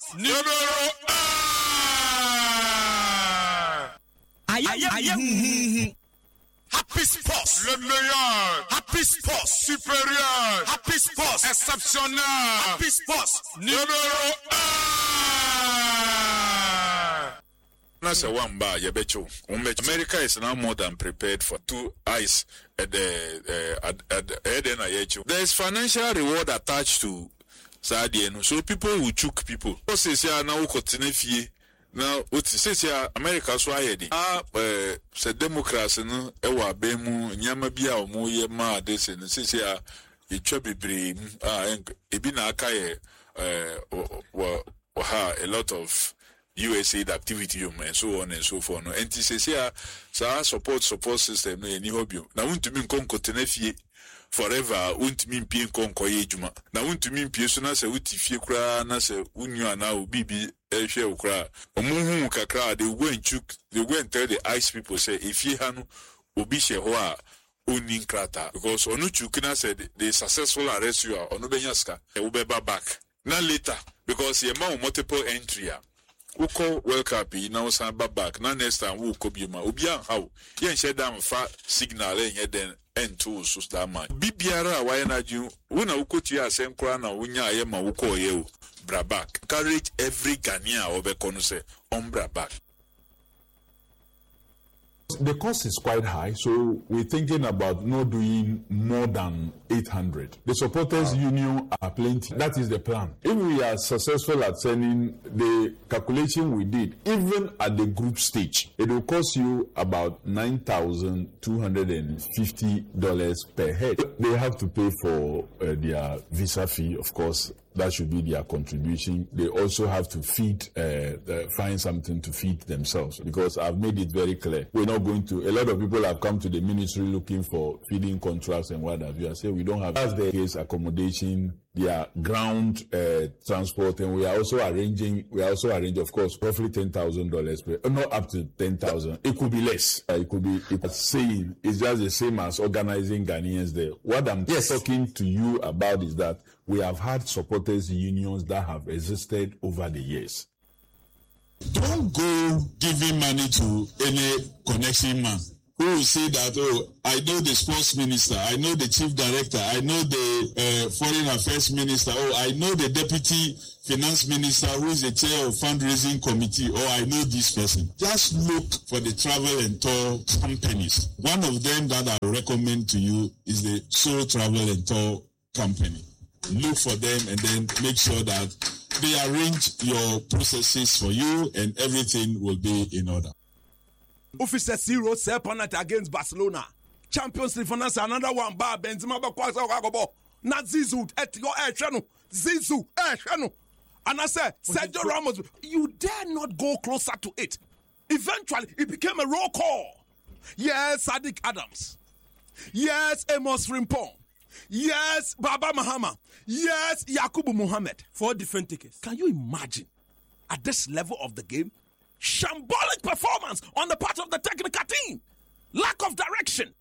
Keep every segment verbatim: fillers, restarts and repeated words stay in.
Numero un. Happy Sports, le meilleur. Happy Sports, supérieur. Happy Sports, exceptionnel. Happy Sports, numéro un. That's a one bar, Yabecho. America is now more than prepared for two eyes at the at at Eden Ayecho. There is financial reward attached to Sadieno, so people will choke people. What says ya now continue? Now, what says ya America so I ah uh se Democrats no ewa bemu nyama bia omo ye ma de se no says ya etwa bebre ah ebi na aka ye eh ha a lot of U S A I D activity and so on and so forth. No, and this is here, so support support system. No, any hobby. Now, want to mean conco tenefie forever. Want to mean pien conco ejuma. Now, want to mean piesuna se uti fie kra na se unyu ana bibi elshe ukra. Omuhu kakra. They go and chuk. They go and tell the ice people say if ye hanu obi she hoa unin krata because onu chukina said the successful arrest you are onu benyaska. E ubeba back. Now later because ye ma multiple entry. Uko welcome now san back na next time wo ko biema obi an how yen share down fa signal en den ento so that man bibiara wa na ju wo na ukotu asem kra na wonya aye ma wo ko ye o bra back encourage every Ghanaian obeko no say on bra back. The cost is quite high, so we're thinking about not doing more than eight hundred. The supporters wow. union are plenty. That is the plan. If we are successful at sending the calculation we did, even at the group stage, it will cost you about nine thousand two hundred fifty dollars per head. They have to pay for uh, their visa fee, of course. That should be their contribution. They also have to feed, uh, uh, find something to feed themselves because I've made it very clear. We're not going to, a lot of people have come to the ministry looking for feeding contracts and what have you. I say we don't have, that's the case, accommodation, their ground uh, transport, and we are also arranging, we are also arranging, of course, roughly ten thousand dollars per, not up to ten thousand. It could be less. Uh, it could be, it's saying, it's just the same as organizing Ghanaians there. What I'm yes. talking to you about is that we have had supporters unions that have existed over the years. Don't go giving money to any connection man who will say that, oh, I know the sports minister, I know the chief director, I know the uh, foreign affairs minister, oh, I know the deputy finance minister who is the chair of fundraising committee, or I know this person. Just look for the travel and tour companies. One of them that I recommend to you is the Soul Travel and Tour Company. Look for them and then make sure that they arrange your processes for you and everything will be in order. Officer zero seven against Barcelona. Champions League finance another one bar Benzema ba kwasa wagobo. Na Zizou et your air channel. Zizou air channel. And I said, Sergio Ramos, you dare not go closer to it. Eventually, it became a roll call. Yes, Sadiq Adams. Yes, Amos Rimpong. Yes, Baba Mahama. Yes, Yakubu Mohammed. Four different tickets. Can you imagine at this level of the game? Shambolic performance on the part of the technical team. Lack of direction.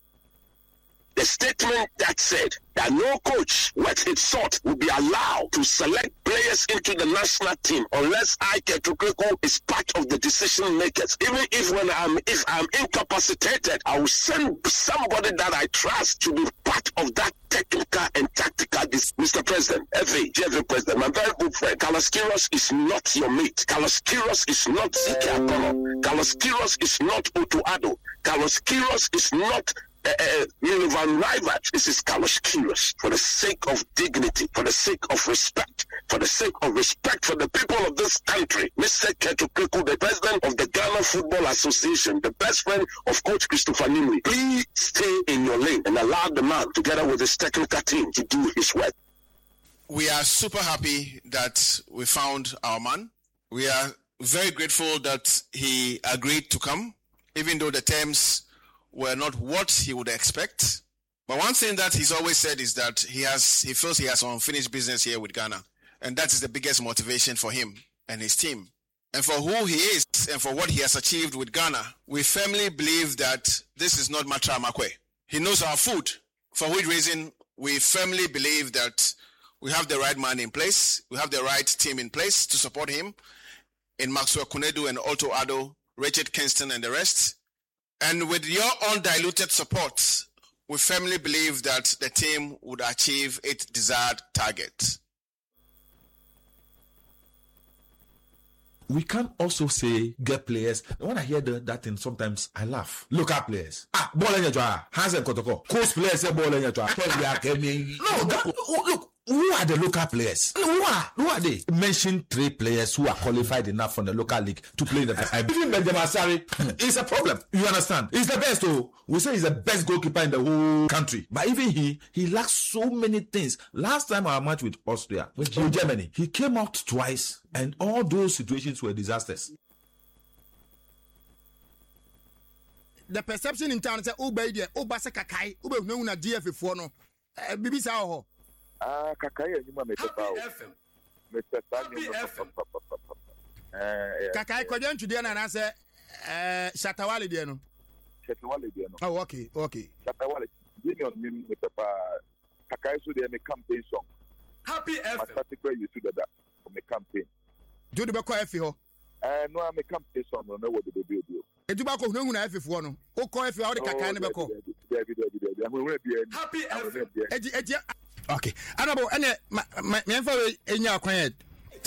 The statement that said that no coach worth his salt will be allowed to select players into the national team unless I Ketukreko is part of the decision makers. Even if when I'm if I'm incapacitated, I will send somebody that I trust to be part of that technical and tactical. This, Mister President, F A, G F A President, my very good friend, Carlos Queiroz is not your mate. Carlos Queiroz is not Zeke Akono. Carlos Queiroz is not Otto Addo. Carlos Queiroz is not Uh, uh, Milovan Rajvac. This is Carlos Queiroz. For the sake of dignity, for the sake of respect, for the sake of respect for the people of this country, Mister Ketukreko, the president of the Ghana Football Association, the best friend of Coach Christopher Nimri, please stay in your lane and allow the man, together with his technical team, to do his work. We are super happy that we found our man. We are very grateful that he agreed to come, even though the terms were not what he would expect. But one thing that he's always said is that he has he feels he has unfinished business here with Ghana. And that is the biggest motivation for him and his team. And for who he is and for what he has achieved with Ghana, we firmly believe that this is not Matra Makwe. He knows our food, for which reason we firmly believe that we have the right man in place. We have the right team in place to support him in Maxwell Kunedu and Otto Addo, Richard Kingston and the rest. And with your undiluted support, we firmly believe that the team would achieve its desired target. We can also say get players. When I hear the, that thing, sometimes I laugh. Local players. Ah, ball in your draw. Hands and Kotoko. Coast players say ball in your draw. No, that, look. Who are the local players? Who are, who are they? Mention three players who are qualified enough from the local league to play in the even Benjamin Asari is a problem. You understand? He's the best, though. We say he's the best goalkeeper in the whole country. But even he, he lacks so many things. Last time our match with Austria, with Germany, he came out twice, and all those situations were disasters. The perception in town is that Uba idea, Uba Sakakai, Uba no na D F four no. Bibi sao. Ah, Kakai and you may Mister Kakai Kodan to Diana and I say, Shatawali Diano. Shatawali Diano. Oh, okay, okay. Shatawali, Union, Mister Kakai, so they make campaign song. Happy F. Particularly, you see that from the campaign. Do the Bako F. Uh, no, I'm a campaign song, no, what the baby do. A tobacco, no, F. one. Oh, call if you are the Kakai Bako. Happy F. Okay, Annabo, and my info in your quiet.